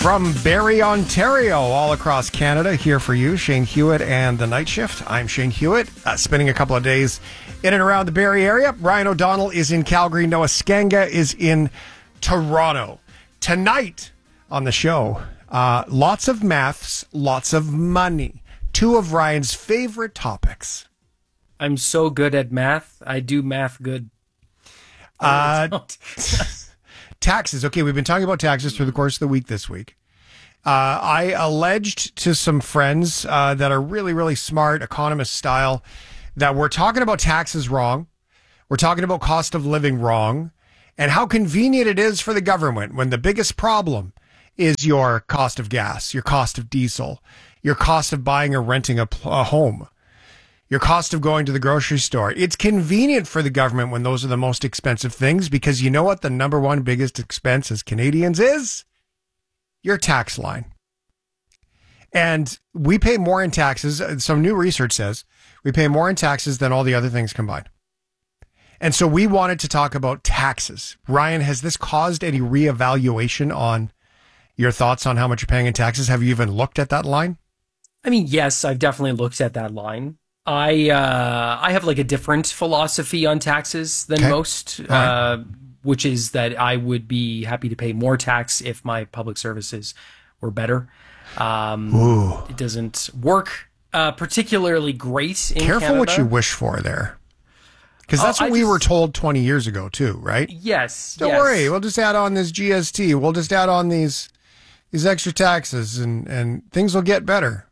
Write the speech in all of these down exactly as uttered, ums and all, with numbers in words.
From Barrie, Ontario, all across Canada, here for you, Shane Hewitt and the Night Shift. I'm Shane Hewitt, uh, spending a couple of days in and around the Barrie area. Ryan O'Donnell is in Calgary. Noah Skanga is in Toronto. Tonight on the show, uh, lots of maths, lots of money. Two of Ryan's favorite topics. I'm so good at math. I do math good. Uh, taxes. Okay, we've been talking about taxes through the course of the week this week. Uh, I alleged to some friends uh, that are really, really smart, economist style, that we're talking about taxes wrong. We're talking about cost of living wrong, and how convenient it is for the government when the biggest problem is your cost of gas, your cost of diesel, your cost of buying or renting a, a home, your cost of going to the grocery store. It's convenient for the government when those are the most expensive things, because you know what the number one biggest expense as Canadians is? Your tax line. And we pay more in taxes. Some new research says we pay more in taxes than all the other things combined. And so we wanted to talk about taxes. Ryan, has this caused any reevaluation on your thoughts on how much you're paying in taxes? Have you even looked at that line? I mean, yes, I've definitely looked at that line. I uh, I have like a different philosophy on taxes than okay. most, right. uh, which is that I would be happy to pay more tax if my public services were better. Um, Ooh. It doesn't work uh, particularly great in Careful Canada. what you wish for there. Because that's oh, what I we just, were told twenty years ago too, right? Yes. Don't yes. worry, we'll just add on this G S T. We'll just add on these these extra taxes and, and things will get better.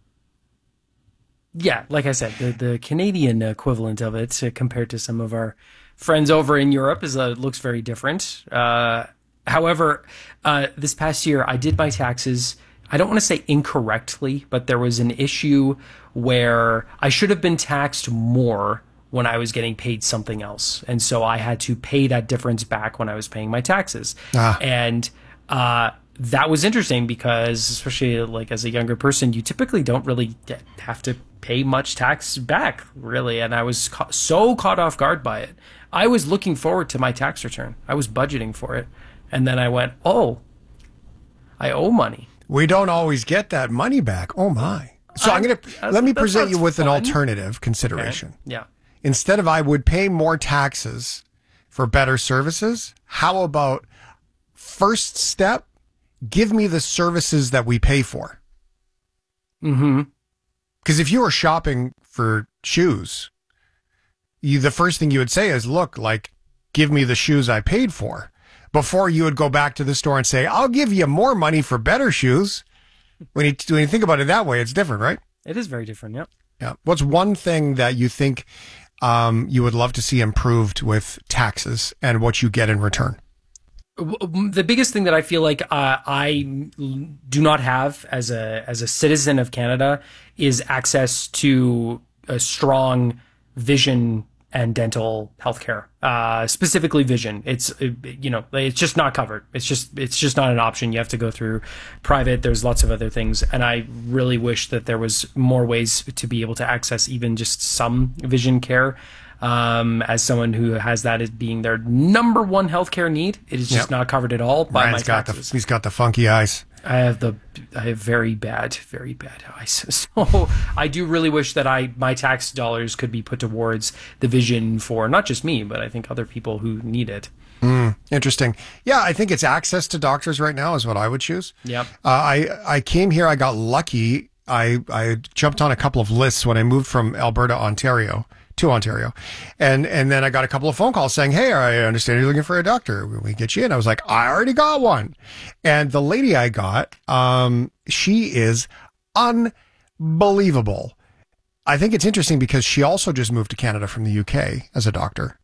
Yeah, like I said, the, the Canadian equivalent of it uh, compared to some of our friends over in Europe is uh, looks very different. Uh, however, uh, this past year, I did my taxes. I don't want to say incorrectly, but there was an issue where I should have been taxed more when I was getting paid something else. And so I had to pay that difference back when I was paying my taxes. Ah. And uh, that was interesting because, especially like as a younger person, you typically don't really get, have to pay much tax back, really. And I was ca- so caught off guard by it. I was looking forward to my tax return. I was budgeting for it. And then I went, oh, I owe money. We don't always get that money back. Oh, my. So I'm, I'm going to, let me present you with fun. an alternative consideration. Okay. Yeah. Instead of I would pay more taxes for better services, how about first step, give me the services that we pay for? Mm-hmm. Because if you were shopping for shoes, you the first thing you would say is, look, like, give me the shoes I paid for, before you would go back to the store and say, I'll give you more money for better shoes. When you, when you think about it that way, it's different, right? It is very different, yeah. Yeah. What's one thing that you think um, you would love to see improved with taxes and what you get in return? The biggest thing that I feel like uh, I do not have as a as a citizen of Canada is access to a strong vision and dental healthcare, uh, specifically vision. It's, you know, it's just not covered. It's just, it's just not an option. You have to go through private. There's lots of other things. And I really wish that there was more ways to be able to access even just some vision care. Um, as someone who has that as being their number one healthcare need, it is just yep. not covered at all by Ryan's my got taxes. The, he's got the funky eyes. I have the I have very bad, very bad eyes. So I do really wish that I my tax dollars could be put towards the vision for not just me, but I think other people who need it. Mm, interesting. Yeah, I think it's access to doctors right now is what I would choose. Yep. Uh, I I came here. I got lucky. I I jumped on a couple of lists when I moved from Alberta, Ontario. to Ontario. And and then I got a couple of phone calls saying, hey, I understand you're looking for a doctor. Will we get you in? I was like, I already got one. And the lady I got, um, she is unbelievable. I think it's interesting because she also just moved to Canada from the U K as a doctor.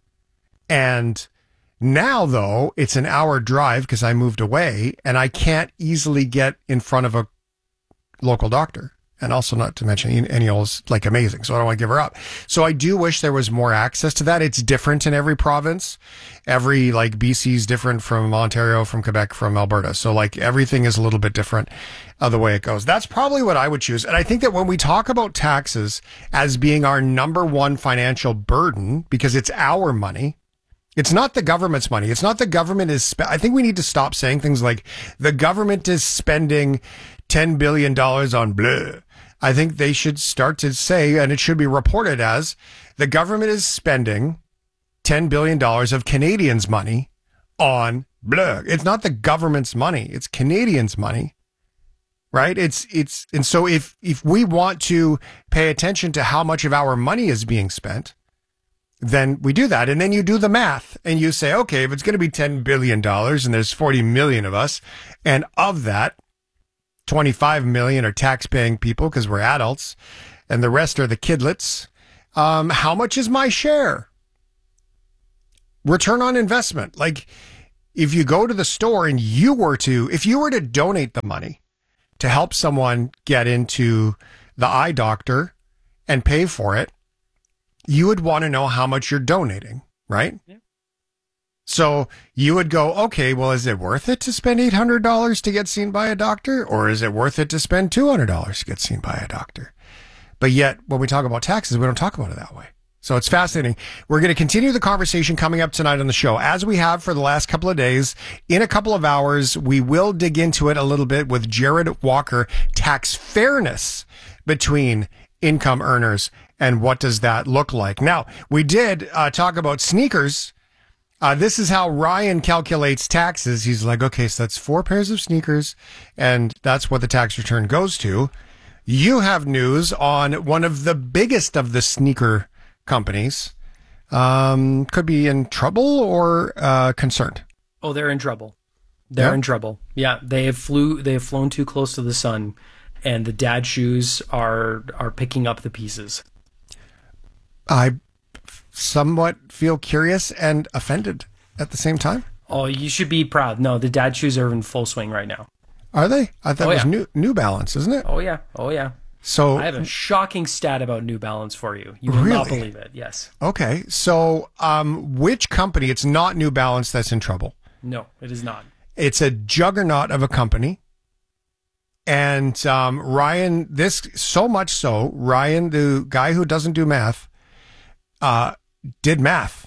And now, though, it's an hour drive because I moved away and I can't easily get in front of a local doctor. And also, not to mention, Eniol's like amazing, so I don't want to give her up. So I do wish there was more access to that. It's different in every province. Every, like, B C is different from Ontario, from Quebec, from Alberta. So, like, everything is a little bit different of the way it goes. That's probably what I would choose. And I think that when we talk about taxes as being our number one financial burden, because it's our money, It's not the government's money. It's not the government is. Spe- I think we need to stop saying things like the government is spending ten billion dollars on blah. I think they should start to say, and it should be reported as, the government is spending ten billion dollars of Canadians' money on blah. It's not the government's money. It's Canadians' money, right? It's, it's, and so if, if we want to pay attention to how much of our money is being spent, then we do that. And then you do the math and you say, okay, if it's going to be ten billion dollars and there's forty million of us, and of that, twenty-five million are tax-paying people because we're adults, and the rest are the kidlets. Um, how much is my share? Return on investment. Like, if you go to the store and you were to, if you were to donate the money to help someone get into the eye doctor and pay for it, you would want to know how much you're donating, right? Yeah. So you would go, okay, well, is it worth it to spend eight hundred dollars to get seen by a doctor? Or is it worth it to spend two hundred dollars to get seen by a doctor? But yet, when we talk about taxes, we don't talk about it that way. So it's fascinating. We're going to continue the conversation coming up tonight on the show, as we have for the last couple of days. In a couple of hours, we will dig into it a little bit with Jared Walker, tax fairness between income earners, and what does that look like? Now, we did uh, talk about sneakers. Uh, this is how Ryan calculates taxes. He's like, okay, so that's four pairs of sneakers, and that's what the tax return goes to. You have news on one of the biggest of the sneaker companies. Um, could be in trouble or uh, concerned. Oh, they're in trouble. They're yeah. in trouble. Yeah, they have flew. They have flown too close to the sun, and the dad shoes are are picking up the pieces. I somewhat feel curious and offended at the same time. Oh, you should be proud. No, the dad shoes are in full swing right now. Are they? I thought oh, it was yeah. New New Balance, isn't it? Oh yeah, oh yeah. So I have a shocking stat about New Balance for you. You will really? not believe it. Yes. Okay, so um, which company? It's not New Balance that's in trouble. No, it is not. It's a juggernaut of a company. And um, Ryan, this so much so, Ryan, the guy who doesn't do math, uh, did math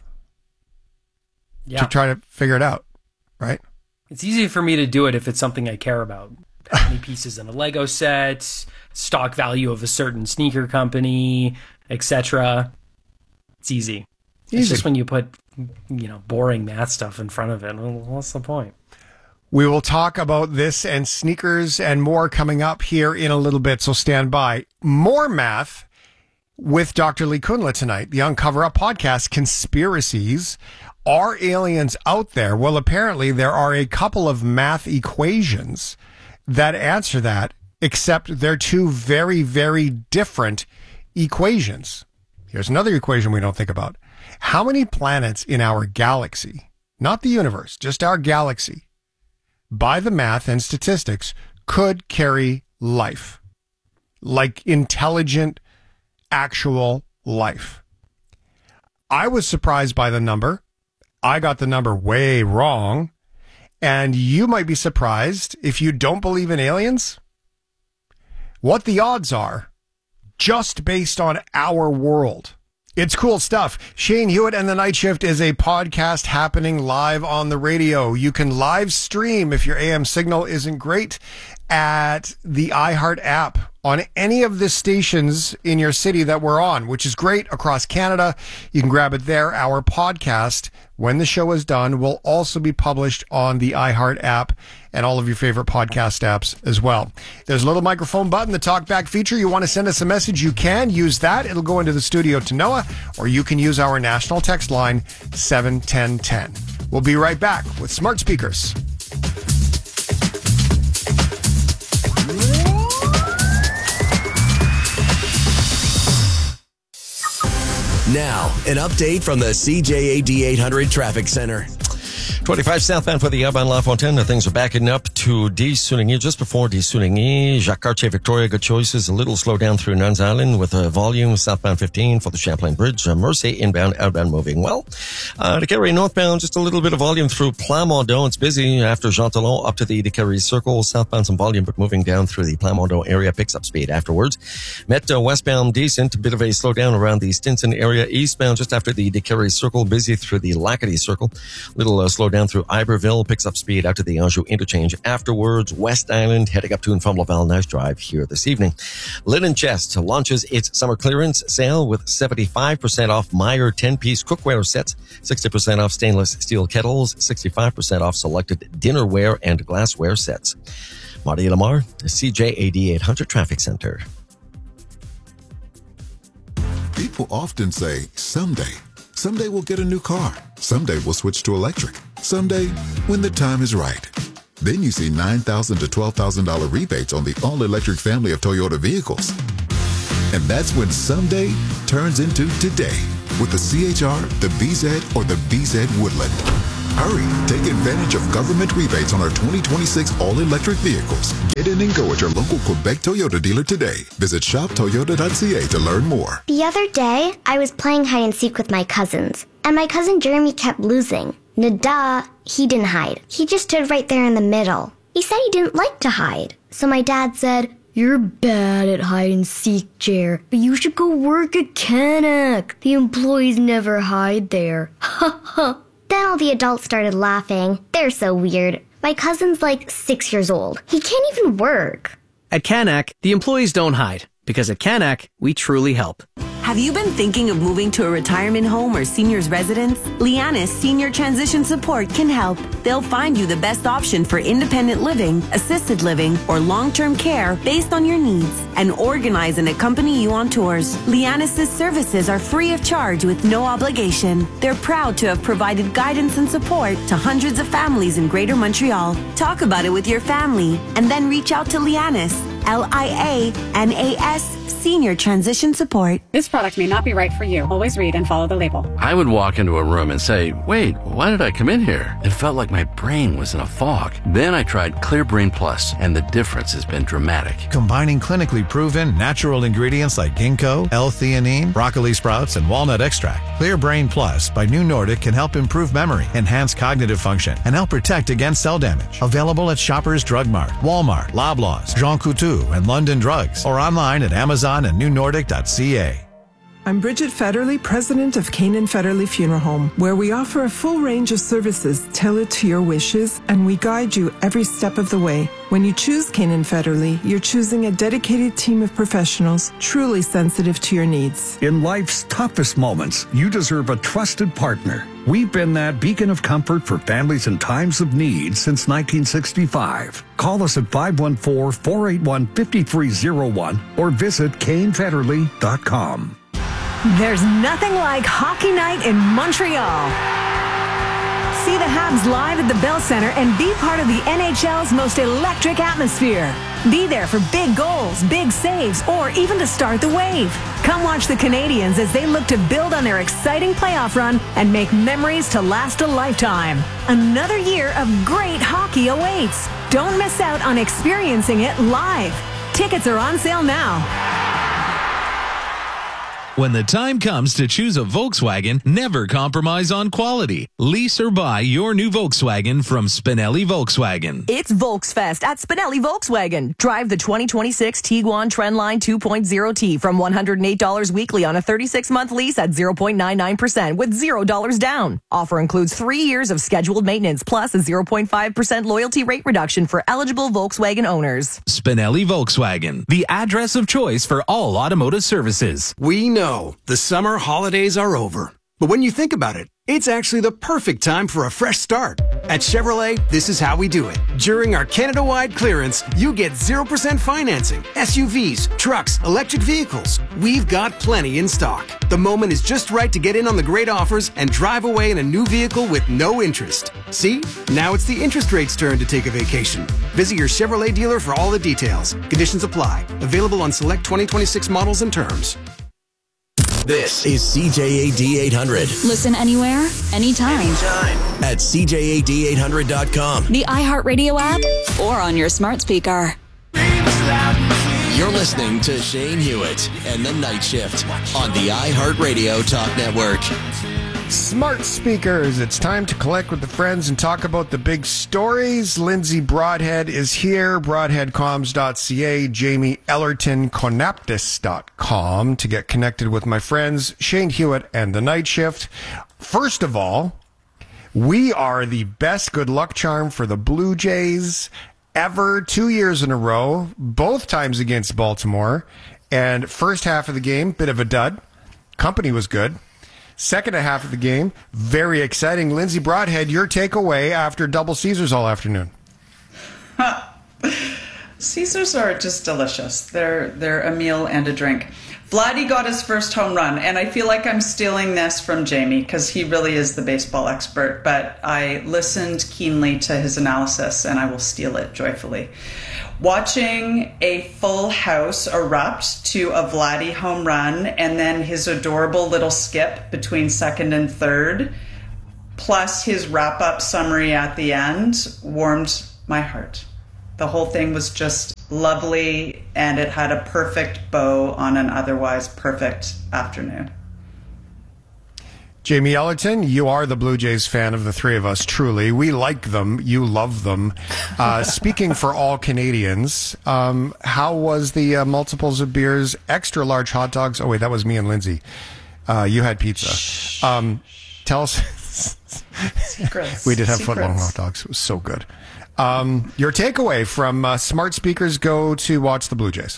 yeah. to try to figure it out, right? It's easy for me to do it if it's something I care about. How many pieces in a Lego set, stock value of a certain sneaker company, et cetera. It's easy. easy. It's just when you put, you know, boring math stuff in front of it. Well, what's the point? We will talk about this and sneakers and more coming up here in a little bit, so stand by. More math with Doctor Lee Kundla tonight, the Uncover Up podcast, Conspiracies. Are aliens out there? Well, apparently there are a couple of math equations that answer that, except they're two very, very different equations. Here's another equation we don't think about. How many planets in our galaxy, not the universe, just our galaxy, by the math and statistics, could carry life? Like intelligent, actual life. I was surprised by the number. I got the number way wrong. And you might be surprised, if you don't believe in aliens, what the odds are just based on our world. It's cool stuff. Shane Hewitt and the Night Shift is a podcast happening live on the radio. You can live stream if your A M signal isn't great at the iHeart app on any of the stations in your city that we're on, which is great across Canada. You can grab it there. Our podcast, when the show is done, will also be published on the iHeart app and all of your favorite podcast apps as well. There's a little microphone button, the talkback feature. You want to send us a message, you can use that. It'll go into the studio to Noah, or you can use our national text line seven ten ten. We'll be right back with Smart Speakers. Now, an update from the C J A D eight hundred Traffic Center. twenty-five southbound for the Aban La Fontaine. Things are backing up to D. Souligny, just before D. Souligny. Jacques Cartier, Victoria, good choices. A little slow down through Nuns Island with a volume southbound fifteen for the Champlain Bridge. Uh, Mercy inbound, outbound moving well. Uh, Décarie northbound, just a little bit of volume through Plamondon. It's busy after Jean Talon up to the Décarie Circle. Southbound some volume, but moving down through the Plamondon area picks up speed afterwards. Met uh, westbound decent, a bit of a slowdown around the Stinson area. Eastbound just after the Décarie Circle, busy through the Lacadie Circle. Little uh, slow down through Iberville, picks up speed out to the Anjou interchange. Afterwards, West Island heading up to and from Laval. Nice drive here this evening. Linen Chest launches its summer clearance sale with seventy-five percent off Meyer ten-piece cookware sets, sixty percent off stainless steel kettles, sixty-five percent off selected dinnerware and glassware sets. Marty Lamar, C J A D eight hundred Traffic Center. People often say, someday. Someday we'll get a new car. Someday we'll switch to electric. Someday, when the time is right. Then you see nine thousand dollars to twelve thousand dollars rebates on the all-electric family of Toyota vehicles. And that's when someday turns into today with the C H R, the B Z, or the B Z Woodland. Hurry, take advantage of government rebates on our twenty twenty-six all-electric vehicles. Get in and go at your local Quebec Toyota dealer today. Visit shop toyota dot c a to learn more. The other day, I was playing hide and seek with my cousins, and my cousin Jeremy kept losing. Nada, he didn't hide. He just stood right there in the middle. He said he didn't like to hide. So my dad said, "You're bad at hide and seek, Jer, but you should go work at Canac. The employees never hide there." Ha ha. Then all the adults started laughing. They're so weird. My cousin's like six years old. He can't even work. At Canac, the employees don't hide, because at Canac, we truly help. Have you been thinking of moving to a retirement home or senior's residence? Lianis Senior Transition Support can help. They'll find you the best option for independent living, assisted living, or long-term care based on your needs, and organize and accompany you on tours. Lianis' services are free of charge with no obligation. They're proud to have provided guidance and support to hundreds of families in Greater Montreal. Talk about it with your family, and then reach out to Lianis, L I A N A S, Senior Transition Support. This product may not be right for you. Always read and follow the label. I would walk into a room and say, wait, why did I come in here? It felt like my brain was in a fog. Then I tried Clear Brain Plus, and the difference has been dramatic. Combining clinically proven natural ingredients like ginkgo, L-theanine, broccoli sprouts, and walnut extract, Clear Brain Plus by New Nordic can help improve memory, enhance cognitive function, and help protect against cell damage. Available at Shoppers Drug Mart, Walmart, Loblaws, Jean Coutu, and London Drugs, or online at Amazon and new nordic dot c a. I'm Bridget Federley, president of Canaan Federley Funeral Home, where we offer a full range of services tailored to your wishes, and we guide you every step of the way. When you choose Canaan Federley, you're choosing a dedicated team of professionals truly sensitive to your needs. In life's toughest moments, you deserve a trusted partner. We've been that beacon of comfort for families in times of need since nineteen sixty-five. Call us at five one four, four eight one, five three zero one or visit kane federley dot com. There's nothing like hockey night in Montreal. See the Habs live at the Bell Center and be part of the N H L's most electric atmosphere. Be there for big goals, big saves, or even to start the wave. Come watch the Canadians as they look to build on their exciting playoff run and make memories to last a lifetime. Another year of great hockey awaits. Don't miss out on experiencing it live. Tickets are on sale now. When the time comes to choose a Volkswagen, never compromise on quality. Lease or buy your new Volkswagen from Spinelli Volkswagen. It's Volksfest at Spinelli Volkswagen. Drive the twenty twenty-six Tiguan Trendline two point oh T from one hundred eight dollars weekly on a thirty-six month lease at zero point nine nine percent with zero dollars down. Offer includes three years of scheduled maintenance plus a zero point five percent loyalty rate reduction for eligible Volkswagen owners. Spinelli Volkswagen, the address of choice for all automotive services. We know the summer holidays are over, but when you think about it, it's actually the perfect time for a fresh start. At Chevrolet, this is how we do it. During our Canada-wide clearance, you get zero percent financing, S U Vs, trucks, electric vehicles. We've got plenty in stock. The moment is just right to get in on the great offers and drive away in a new vehicle with no interest. See? Now it's the interest rate's turn to take a vacation. Visit your Chevrolet dealer for all the details. Conditions apply. Available on select twenty twenty-six models and terms. This is C J A D eight hundred. Listen anywhere, anytime. Anytime. At C J A D eight hundred dot com. The iHeartRadio app or on your smart speaker. You're listening to Shane Hewitt and the Night Shift on the iHeartRadio Talk Network. Smart speakers. It's time to collect with the friends and talk about the big stories. Lindsay Broadhead is here, broadhead comms dot c a, Jamie Ellerton, conaptus dot com to get connected with my friends, Shane Hewitt and the Night Shift. First of all, we are the best good luck charm for the Blue Jays ever, two years in a row, both times against Baltimore. And first half of the game, bit of a dud. Company was good. Second half of the game, very exciting. Lindsay Broadhead, your takeaway after double Caesars all afternoon. Caesars are just delicious. They're they're a meal and a drink. Vladdy got his first home run, and I feel like I'm stealing this from Jamie because he really is the baseball expert, but I listened keenly to his analysis, and I will steal it joyfully. Watching a full house erupt to a Vladdy home run and then his adorable little skip between second and third, plus his wrap-up summary at the end, warmed my heart. The whole thing was just lovely, and it had a perfect bow on an otherwise perfect afternoon. Jamie Ellerton, you are the Blue Jays fan of the three of us, truly. We like them. You love them. Uh, speaking for all Canadians, um, how was the uh, multiples of beers, extra large hot dogs? Oh, wait, that was me and Lindsay. Uh, you had pizza. Um, tell us. Secrets. We did have Secrets. footlong hot dogs. It was so good. Um, your takeaway from uh, smart speakers go to watch the Blue Jays.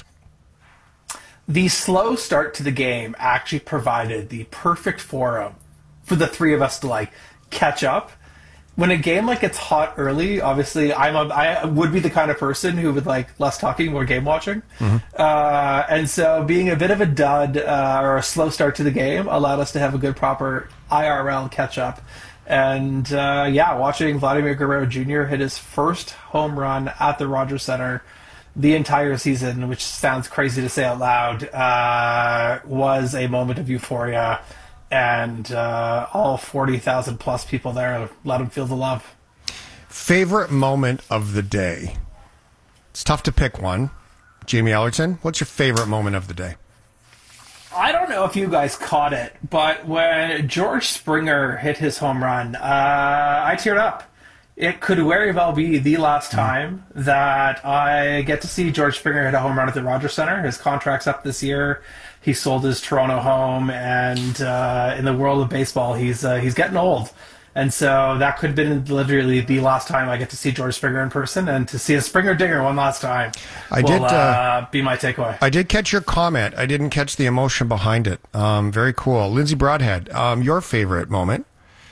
The slow start to the game actually provided the perfect forum for the three of us to like catch up. When a game like gets hot early, obviously I'm a, I would be the kind of person who would like less talking, more game watching. Mm-hmm. Uh, and so being a bit of a dud uh, or a slow start to the game allowed us to have a good proper I R L catch up. And uh, yeah, watching Vladimir Guerrero Junior hit his first home run at the Rogers Center the entire season, which sounds crazy to say out loud, uh, was a moment of euphoria. And uh, all forty thousand plus people there let him feel the love. Favorite moment of the day? It's tough to pick one. Jamie Ellerton, what's your favorite moment of the day? I don't know if you guys caught it, but when George Springer hit his home run, uh, I teared up. It could very well be the last time that I get to see George Springer hit a home run at the Rogers Center. His contract's up this year. He sold his Toronto home, and uh, in the world of baseball, he's uh, he's getting old. And so that could have been literally the last time I get to see George Springer in person, and to see a Springer dinger one last time I will did, uh, uh, be my takeaway. I did catch your comment. I didn't catch the emotion behind it. Um, very cool. Lindsay Broadhead, um, your favorite moment?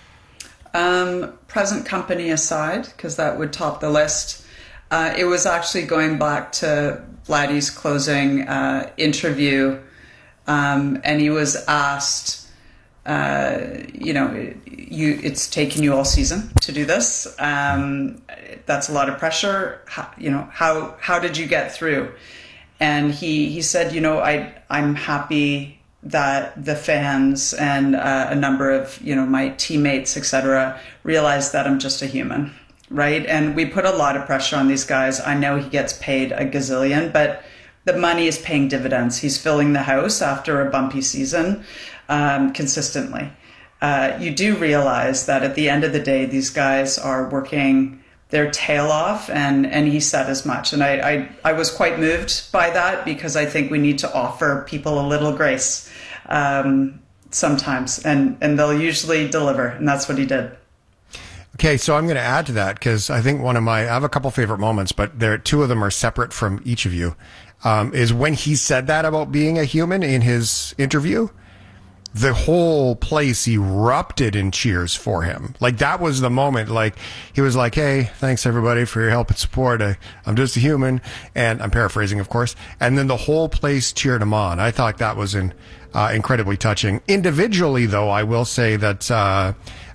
Um, present company aside, because that would top the list, uh, it was actually going back to Vladdy's closing uh, interview, um, and he was asked, uh, you know, you it's taken you all season to do this. Um, that's a lot of pressure. How, you know, how how did you get through? And he he said, you know, I I'm happy that the fans and uh, a number of, you know, my teammates, et cetera, realize that I'm just a human, right? And we put a lot of pressure on these guys. I know he gets paid a gazillion, but the money is paying dividends. He's filling the house after a bumpy season um, consistently. Uh, you do realize that at the end of the day, these guys are working their tail off, and, and he said as much. And I, I, I was quite moved by that, because I think we need to offer people a little grace um, sometimes, and, and they'll usually deliver, and that's what he did. Okay, so I'm going to add to that, because I think one of my, I have a couple favorite moments, but there, two of them are separate from each of you, um, is when he said that about being a human in his interview. The whole place erupted in cheers for him. Like, that was the moment. Like, he was like, hey, thanks everybody for your help and support. I, I'm just a human. And I'm paraphrasing, of course. And then the whole place cheered him on. I thought that was in, uh, incredibly touching. Individually, though, I will say that, uh,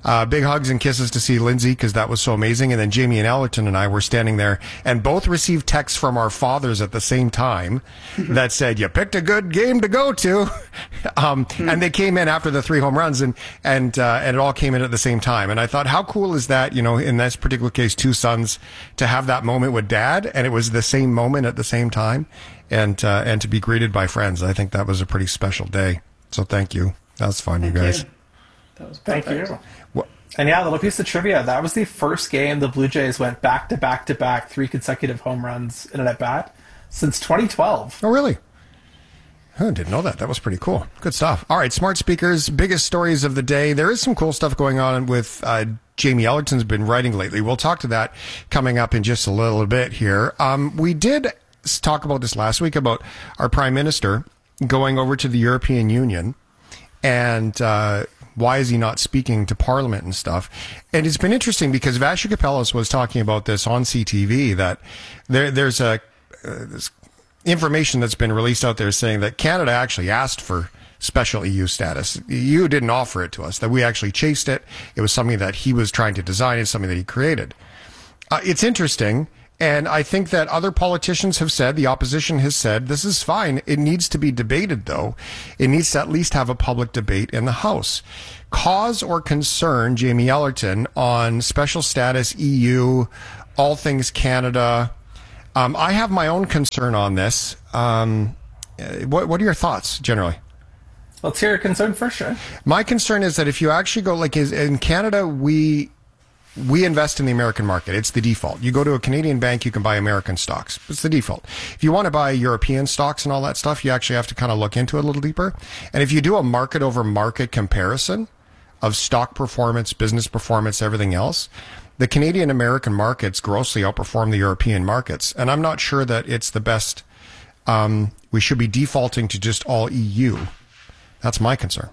Uh, big hugs and kisses to see Lindsay because that was so amazing. And then Jamie and Ellerton and I were standing there and both received texts from our fathers at the same time that said, you picked a good game to go to. um, and they came in after the three home runs and, and, uh, and it all came in at the same time. And I thought, how cool is that? You know, in this particular case, two sons to have that moment with dad. And it was the same moment at the same time. And, uh, and to be greeted by friends. I think that was a pretty special day. So thank you. That was fun, Thank you guys. You. That was Thank perfect. you. What? And yeah, a little piece of trivia. That was the first game the Blue Jays went back to back to back, three consecutive home runs in an at-bat since twenty twelve. Oh, really? I didn't know that. That was pretty cool. Good stuff. All right, smart speakers, biggest stories of the day. There is some cool stuff going on with uh, Jamie Ellerton's been writing lately. We'll talk to that coming up in just a little bit here. Um, we did talk about this last week about our Prime Minister going over to the European Union and uh, why is he not speaking to Parliament and stuff? And it's been interesting because Vasha Kapelas was talking about this on C T V that there, there's a uh, this information that's been released out there saying that Canada actually asked for special E U status. The E U didn't offer it to us, that we actually chased it. It was something that he was trying to design and something that he created. Uh, it's interesting. And I think that other politicians have said, the opposition has said, this is fine. It needs to be debated, though. It needs to at least have a public debate in the House. Cause or concern, Jamie Ellerton, on special status E U, all things Canada. Um, I have my own concern on this. Um, what, what are your thoughts, generally? Let's hear your concern first, Shane. My concern is that if you actually go, like is, in Canada, we... We invest in the American market. It's the default. You go to a Canadian bank, you can buy American stocks. It's the default. If you want to buy European stocks and all that stuff, you actually have to kind of look into it a little deeper. And if you do a market over market comparison of stock performance, business performance, everything else, the Canadian American markets grossly outperform the European markets. And I'm not sure that it's the best. Um, we should be defaulting to just all E U. That's my concern.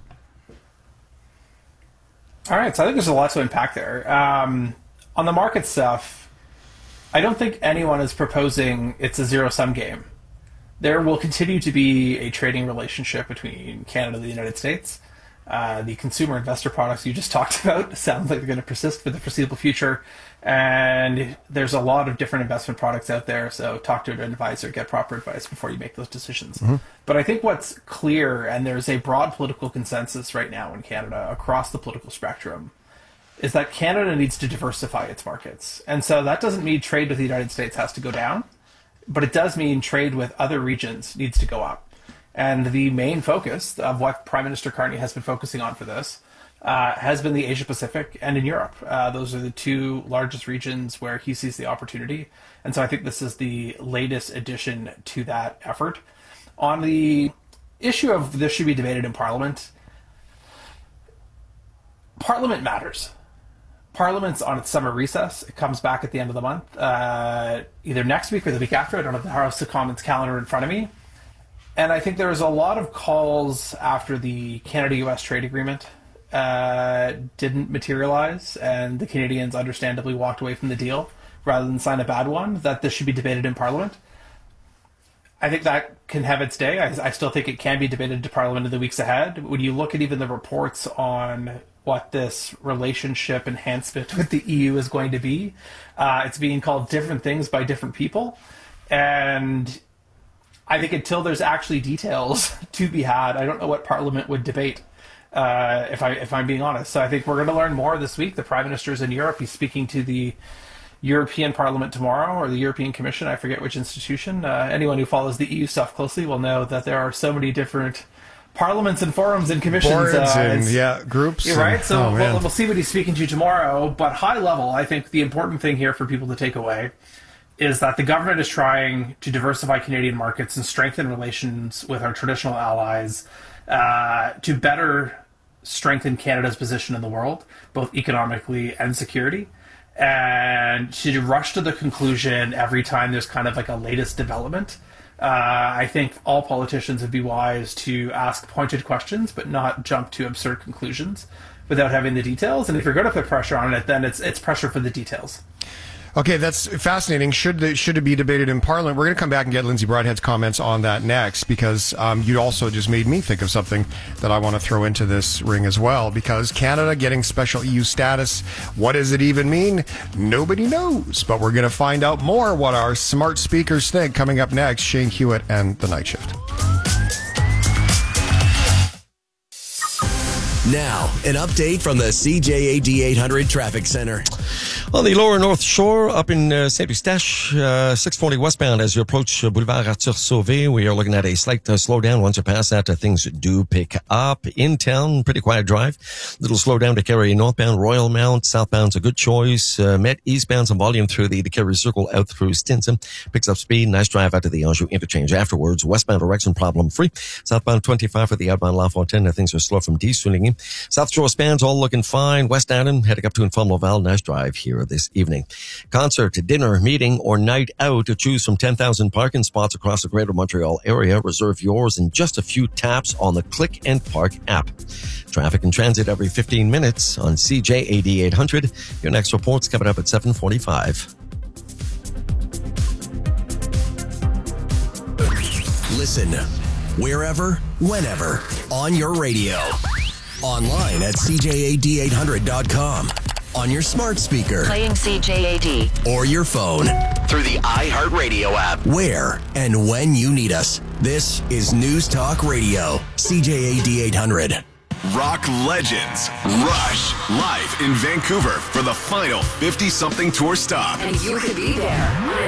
All right, so I think there's a lot to unpack there. Um, on the market stuff, I don't think anyone is proposing it's a zero-sum game. There will continue to be a trading relationship between Canada and the United States. Uh, the consumer investor products you just talked about sound like they're going to persist for the foreseeable future. And there's a lot of different investment products out there, so talk to an advisor, get proper advice before you make those decisions. Mm-hmm. But I think what's clear, and there's a broad political consensus right now in Canada across the political spectrum, is that Canada needs to diversify its markets. And so that doesn't mean trade with the United States has to go down, but it does mean trade with other regions needs to go up. And the main focus of what Prime Minister Carney has been focusing on for this uh, has been the Asia Pacific and in Europe. Uh, those are the two largest regions where he sees the opportunity. And so I think this is the latest addition to that effort. On the issue of this should be debated in Parliament, Parliament matters. Parliament's on its summer recess. It comes back at the end of the month, uh, either next week or the week after. I don't have the House of Commons calendar in front of me. And I think there was a lot of calls after the Canada-U S trade agreement uh, didn't materialize, and the Canadians understandably walked away from the deal rather than sign a bad one, that this should be debated in Parliament. I think that can have its day. I, I still think it can be debated to Parliament in the weeks ahead. When you look at even the reports on what this relationship enhancement with the E U is going to be, uh, it's being called different things by different people. And I think until there's actually details to be had, I don't know what Parliament would debate, uh, if, I, if I'm being honest. So I think we're going to learn more this week. The Prime Minister's in Europe. He's speaking to the European Parliament tomorrow, or the European Commission, I forget which institution. Uh, anyone who follows the E U stuff closely will know that there are so many different parliaments and forums and commissions. Boards uh, and, yeah, groups. Yeah, right? And, so oh, we'll, we'll see what he's speaking to tomorrow. But high level, I think the important thing here for people to take away is that the government is trying to diversify Canadian markets and strengthen relations with our traditional allies uh, to better strengthen Canada's position in the world, both economically and security. And to rush to the conclusion every time there's kind of like a latest development, uh, I think all politicians would be wise to ask pointed questions, but not jump to absurd conclusions without having the details. And if you're going to put pressure on it, then it's it's pressure for the details. Okay, that's fascinating. Should the, should it be debated in Parliament? We're going to come back and get Lindsay Broadhead's comments on that next, because um, you also just made me think of something that I want to throw into this ring as well, because Canada getting special E U status, what does it even mean? Nobody knows, but we're going to find out more what our smart speakers think coming up next. Shane Hewitt and The Night Shift. Now, an update from the C J A D eight hundred Traffic Center. On the lower North Shore, up in uh, Saint Eustache, uh, six forty westbound as you approach uh, Boulevard Arthur Sauvé, we are looking at a slight uh, slowdown. Once you pass that, uh, things do pick up. In town, pretty quiet drive. Little slowdown to carry northbound Royal Mount. Southbound's a good choice. Uh, Met eastbound, some volume through the Carry Circle out through Stinson. Picks up speed. Nice drive out to the Anjou interchange afterwards. Westbound direction problem free. Southbound twenty-five for the outbound La Fontaine. Uh, things are slow from Desuligny. South Shore spans all looking fine. West Adam heading up to Infirm Laval. Nice drive here this evening. Concert, dinner, meeting, or night out to choose from ten thousand parking spots across the greater Montreal area. Reserve yours in just a few taps on the Click and Park app. Traffic and transit every fifteen minutes on C J A D eight hundred. Your next report's coming up at seven forty-five. Listen wherever, whenever, on your radio. Online at C J A D eight hundred dot com. On your smart speaker. Playing C J A D. Or your phone. Through the iHeartRadio app. Where and when you need us. This is News Talk Radio. C J A D eight hundred. Rock legends Rush live in Vancouver for the final fifty-something tour stop. And you could be there.